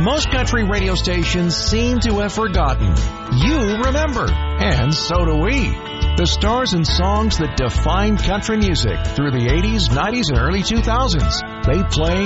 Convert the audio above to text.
most country radio stations seem to have forgotten. You remember, and so do we. The stars and songs that defined country music through the 80s, 90s, and early 2000s. They play